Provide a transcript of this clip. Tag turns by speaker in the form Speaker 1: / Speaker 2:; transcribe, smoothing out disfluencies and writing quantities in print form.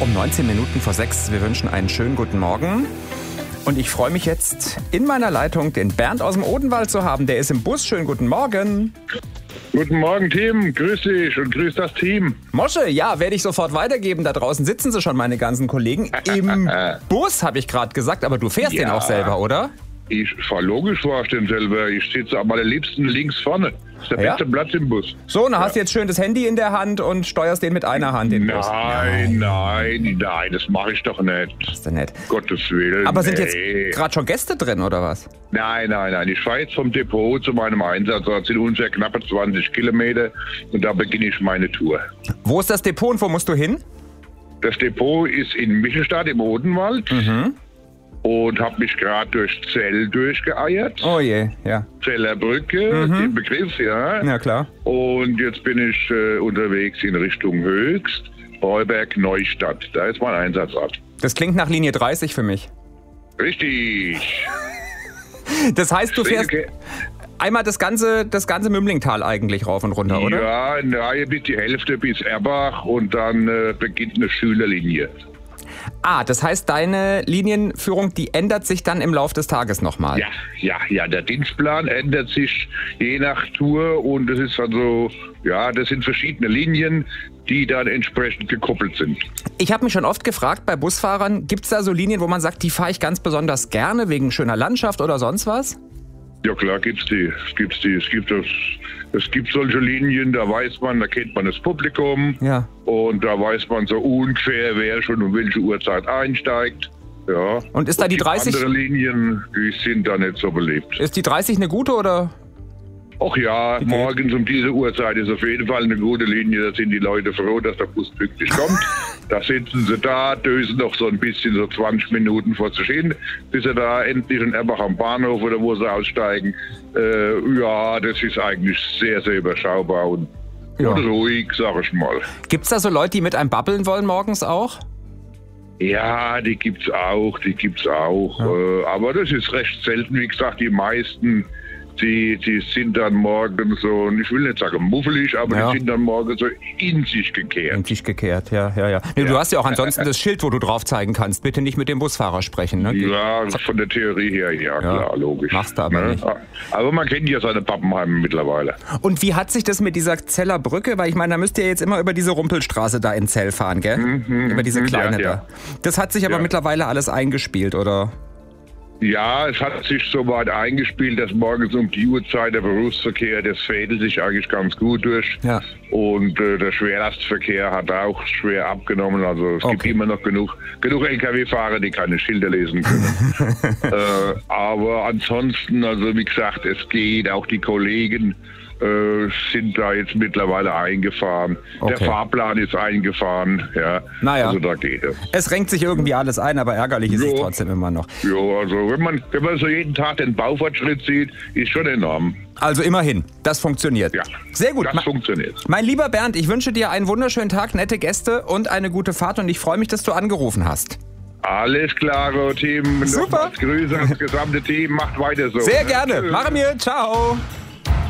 Speaker 1: Um 19 Minuten vor 6. Wir wünschen einen schönen guten Morgen. Und ich freue mich jetzt in meiner Leitung, den Bernd aus dem Odenwald zu haben. Der ist im Bus. Schönen guten Morgen.
Speaker 2: Guten Morgen, Tim. Grüß dich und grüß das Team.
Speaker 1: Mosche, ja, werde ich sofort weitergeben. Da draußen sitzen sie schon, meine ganzen Kollegen. Im Bus, habe ich gerade gesagt. Aber du fährst den auch selber, oder?
Speaker 2: Ich fahre logisch, fahre ich den selber. Ich sitze am allerliebsten links vorne. Das ist der beste Platz im Bus.
Speaker 1: So, dann hast du jetzt schön das Handy in der Hand und steuerst den mit einer Hand in den Bus.
Speaker 2: Nein, das mache ich doch nicht.
Speaker 1: Das ist doch nett.
Speaker 2: Gottes Willen.
Speaker 1: Aber sind jetzt gerade schon Gäste drin, oder was?
Speaker 2: Nein. Ich fahre jetzt vom Depot zu meinem Einsatz. Das sind ungefähr knappe 20 Kilometer und da beginne ich meine Tour.
Speaker 1: Wo ist das Depot und wo musst du hin?
Speaker 2: Das Depot ist in Michelstadt im Odenwald. Und habe mich gerade durch Zell durchgeeiert.
Speaker 1: Oh je, ja.
Speaker 2: Zeller Brücke, den Begriff, ja.
Speaker 1: Ja, klar.
Speaker 2: Und jetzt bin ich unterwegs in Richtung Höchst, Heuberg, Neustadt. Da ist mein Einsatzort.
Speaker 1: Das klingt nach Linie 30 für mich.
Speaker 2: Richtig.
Speaker 1: Das heißt, du fährst einmal das ganze Mümlingtal eigentlich rauf und runter, oder?
Speaker 2: Ja, in der Reihe bis die Hälfte bis Erbach und dann beginnt eine Schülerlinie.
Speaker 1: Ah, das heißt, deine Linienführung, die ändert sich dann im Laufe des Tages nochmal?
Speaker 2: Ja, der Dienstplan ändert sich je nach Tour und das ist also, das sind verschiedene Linien, die dann entsprechend gekoppelt sind. Ich habe
Speaker 1: mich schon oft gefragt bei Busfahrern, gibt es da so Linien, wo man sagt, die fahre ich ganz besonders gerne wegen schöner Landschaft oder sonst was?
Speaker 2: Ja klar, gibt's die. Es gibt solche Linien, da kennt man das Publikum.
Speaker 1: Ja.
Speaker 2: Und da weiß man so ungefähr, wer schon um welche Uhrzeit einsteigt. Ja.
Speaker 1: Und ist da die 30?
Speaker 2: Andere Linien, die sind da nicht so beliebt.
Speaker 1: Ist die 30 eine gute oder?
Speaker 2: Ach ja, morgens um diese Uhrzeit ist auf jeden Fall eine gute Linie. Da sind die Leute froh, dass der Bus pünktlich kommt. Da sitzen sie da, dösen noch so ein bisschen, so 20 Minuten vor sich hin, bis sie da endlich in Erbach am Bahnhof oder wo sie aussteigen. Das ist eigentlich sehr, sehr überschaubar und ruhig, sag ich mal.
Speaker 1: Gibt's da so Leute, die mit einem babbeln wollen morgens auch?
Speaker 2: Ja, die gibt's auch. Ja. Aber das ist recht selten. Wie gesagt, die meisten, die sind dann morgen so, ich will nicht sagen muffelig, aber die sind dann morgen so in sich gekehrt.
Speaker 1: In sich gekehrt, ja. Nee, du hast ja auch ansonsten das Schild, wo du drauf zeigen kannst. Bitte nicht mit dem Busfahrer sprechen, ne?
Speaker 2: Ja, von der Theorie her, klar, logisch.
Speaker 1: Machst du aber nicht.
Speaker 2: Aber man kennt ja seine Pappenheime mittlerweile.
Speaker 1: Und wie hat sich das mit dieser Zeller Brücke, weil ich meine, da müsst ihr jetzt immer über diese Rumpelstraße da in Zell fahren, gell? Über diese kleine da. Das hat sich aber mittlerweile alles eingespielt, oder?
Speaker 2: Ja, es hat sich so weit eingespielt, dass morgens um die Uhrzeit der Berufsverkehr, das fädelt sich eigentlich ganz gut durch. Ja. Und der Schwerlastverkehr hat auch schwer abgenommen. Also es gibt immer noch genug Lkw-Fahrer, die keine Schilder lesen können. Aber ansonsten, also wie gesagt, es geht. Auch die Kollegen sind da jetzt mittlerweile eingefahren. Der Fahrplan ist eingefahren. Ja.
Speaker 1: Naja.
Speaker 2: Also da geht es.
Speaker 1: Es renkt sich irgendwie alles ein, aber ärgerlich ist es trotzdem immer noch.
Speaker 2: Ja, also wenn man so jeden Tag den Baufortschritt sieht, ist schon enorm.
Speaker 1: Also immerhin, das funktioniert.
Speaker 2: Ja,
Speaker 1: sehr gut.
Speaker 2: Das funktioniert.
Speaker 1: Mein lieber Bernd, ich wünsche dir einen wunderschönen Tag, nette Gäste und eine gute Fahrt und ich freue mich, dass du angerufen hast.
Speaker 2: Alles klar, Team.
Speaker 1: Super.
Speaker 2: Grüße ans gesamte Team. Macht weiter so.
Speaker 1: Sehr gerne. Machen wir. Ciao.